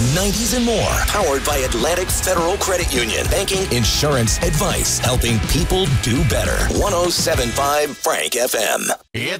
90s, and more. Powered by Atlantic Federal Credit Union. Banking, insurance, advice, helping people do better. 107.5 Frank FM. It's